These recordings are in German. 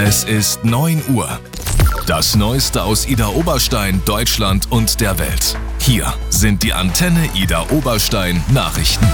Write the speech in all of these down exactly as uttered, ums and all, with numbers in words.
Es ist neun Uhr. Das Neueste aus Idar Oberstein, Deutschland und der Welt. Hier sind die Antenne Idar Oberstein Nachrichten.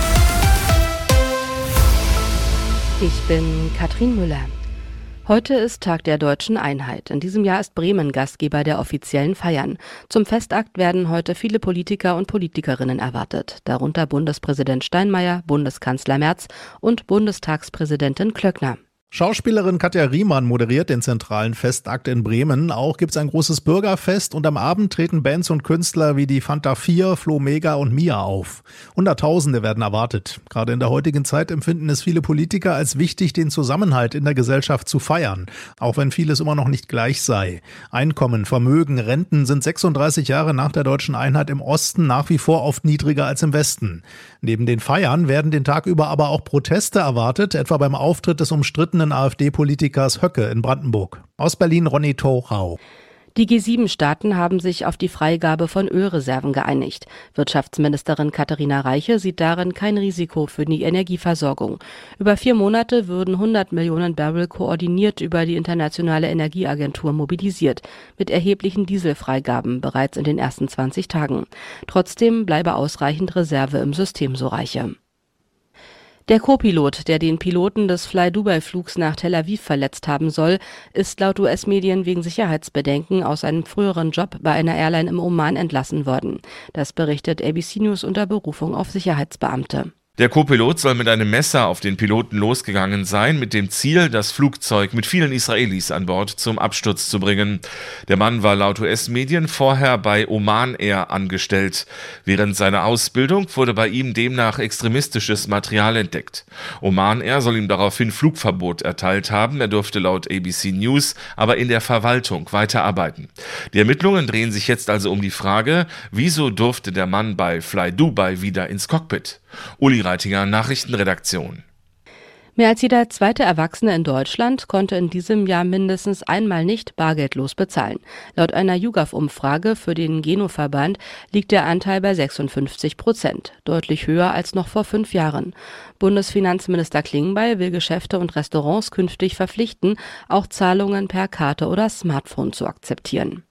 Ich bin Katrin Müller. Heute ist Tag der Deutschen Einheit. In diesem Jahr ist Bremen Gastgeber der offiziellen Feiern. Zum Festakt werden heute viele Politiker und Politikerinnen erwartet, darunter Bundespräsident Steinmeier, Bundeskanzler Merz und Bundestagspräsidentin Klöckner. Schauspielerin Katja Riemann moderiert den zentralen Festakt in Bremen. Auch gibt es ein großes Bürgerfest und am Abend treten Bands und Künstler wie die Fanta vier, Flo Mega und Mia auf. Hunderttausende werden erwartet. Gerade in der heutigen Zeit empfinden es viele Politiker als wichtig, den Zusammenhalt in der Gesellschaft zu feiern, auch wenn vieles immer noch nicht gleich sei. Einkommen, Vermögen, Renten sind sechsunddreißig Jahre nach der Deutschen Einheit im Osten nach wie vor oft niedriger als im Westen. Neben den Feiern werden den Tag über aber auch Proteste erwartet, etwa beim Auftritt des umstrittenen AfD-Politikers Höcke in Brandenburg. Aus Berlin Ronny Thorau. Die G sieben Staaten haben sich auf die Freigabe von Ölreserven geeinigt. Wirtschaftsministerin Katharina Reiche sieht darin kein Risiko für die Energieversorgung. Über vier Monate würden hundert Millionen Barrel koordiniert über die Internationale Energieagentur mobilisiert, mit erheblichen Dieselfreigaben bereits in den ersten zwanzig Tagen. Trotzdem bleibe ausreichend Reserve im System, so Reiche. Der Co-Pilot, der den Piloten des Fly-Dubai-Flugs nach Tel Aviv verletzt haben soll, ist laut U S-Medien wegen Sicherheitsbedenken aus einem früheren Job bei einer Airline im Oman entlassen worden. Das berichtet A B C News unter Berufung auf Sicherheitsbeamte. Der Co-Pilot soll mit einem Messer auf den Piloten losgegangen sein, mit dem Ziel, das Flugzeug mit vielen Israelis an Bord zum Absturz zu bringen. Der Mann war laut U S-Medien vorher bei Oman Air angestellt. Während seiner Ausbildung wurde bei ihm demnach extremistisches Material entdeckt. Oman Air soll ihm daraufhin Flugverbot erteilt haben. Er durfte laut A B C News aber in der Verwaltung weiterarbeiten. Die Ermittlungen drehen sich jetzt also um die Frage, wieso durfte der Mann bei Fly Dubai wieder ins Cockpit? Uli Reitinger, Nachrichtenredaktion. Mehr als jeder zweite Erwachsene in Deutschland konnte in diesem Jahr mindestens einmal nicht bargeldlos bezahlen. Laut einer YouGov-Umfrage für den Geno-Verband liegt der Anteil bei sechsundfünfzig Prozent, deutlich höher als noch vor fünf Jahren. Bundesfinanzminister Klingbeil will Geschäfte und Restaurants künftig verpflichten, auch Zahlungen per Karte oder Smartphone zu akzeptieren.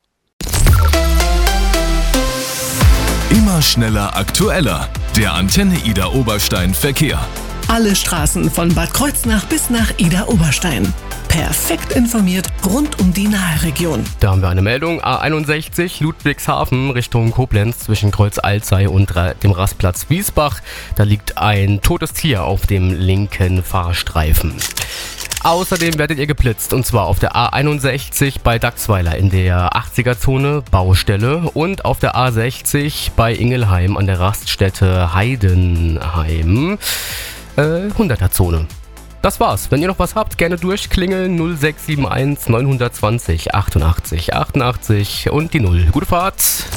Immer schneller, aktueller. Der Antenne Idar Oberstein Verkehr. Alle Straßen von Bad Kreuznach bis nach Idar Oberstein. Perfekt informiert rund um die Naheregion. Da haben wir eine Meldung. A einundsechzig Ludwigshafen Richtung Koblenz zwischen Kreuz Alzey und dem Rastplatz Wiesbach. Da liegt ein totes Tier auf dem linken Fahrstreifen. Außerdem werdet ihr geblitzt, und zwar auf der A einundsechzig bei Dachsweiler in der achtziger-Zone Baustelle und auf der A sechzig bei Ingelheim an der Raststätte Heidenheim äh, hunderter-Zone. Das war's. Wenn ihr noch was habt, gerne durchklingeln null sechs sieben eins neun zwei null achtundachtzig achtundachtzig und die null. Gute Fahrt!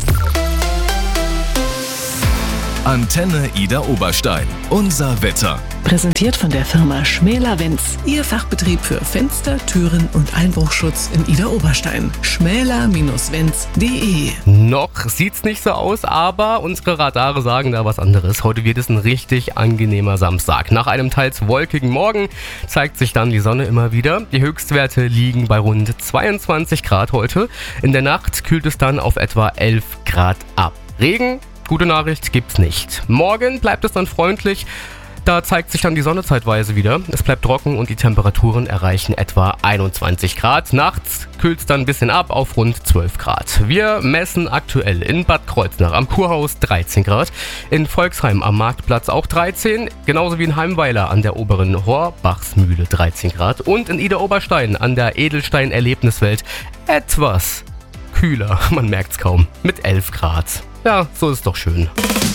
Antenne Idar Oberstein. Unser Wetter. Präsentiert von der Firma Schmäler-Wenz. Ihr Fachbetrieb für Fenster, Türen und Einbruchschutz in Idar Oberstein. schmäler Wenz punkt de. Noch sieht's nicht so aus, aber unsere Radare sagen da was anderes. Heute wird es ein richtig angenehmer Samstag. Nach einem teils wolkigen Morgen zeigt sich dann die Sonne immer wieder. Die Höchstwerte liegen bei rund zweiundzwanzig Grad heute. In der Nacht kühlt es dann auf etwa elf Grad ab. Regen? Gute Nachricht gibt's nicht. Morgen bleibt es dann freundlich. Da zeigt sich dann die Sonne zeitweise wieder. Es bleibt trocken und die Temperaturen erreichen etwa einundzwanzig Grad. Nachts kühlt es dann ein bisschen ab auf rund zwölf Grad. Wir messen aktuell in Bad Kreuznach am Kurhaus dreizehn Grad, in Volksheim am Marktplatz auch dreizehn, genauso wie in Heimweiler an der oberen Horbachsmühle dreizehn Grad und in Idar Oberstein an der Edelstein-Erlebniswelt etwas kühler, man merkt's kaum, mit elf Grad. Ja, so ist es doch schön.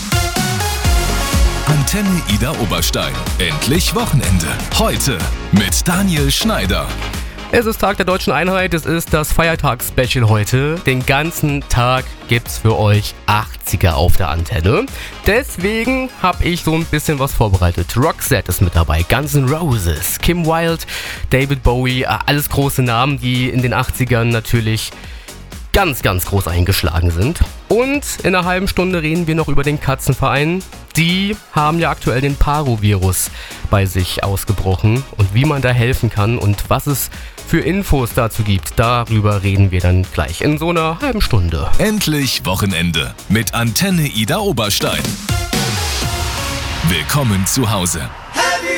Antenne Idar Oberstein. Endlich Wochenende. Heute mit Daniel Schneider. Es ist Tag der Deutschen Einheit, es ist das Feiertagsspecial heute. Den ganzen Tag gibt's für euch achtziger auf der Antenne. Deswegen habe ich so ein bisschen was vorbereitet. Roxette ist mit dabei, Guns N' Roses, Kim Wilde, David Bowie, alles große Namen, die in den achtzigern natürlich ganz, ganz groß eingeschlagen sind. Und in einer halben Stunde reden wir noch über den Katzenverein. Die haben ja aktuell den Parvovirus bei sich ausgebrochen. Und wie man da helfen kann und was es für Infos dazu gibt, darüber reden wir dann gleich in so einer halben Stunde. Endlich Wochenende mit Antenne Ida Oberstein. Willkommen zu Hause.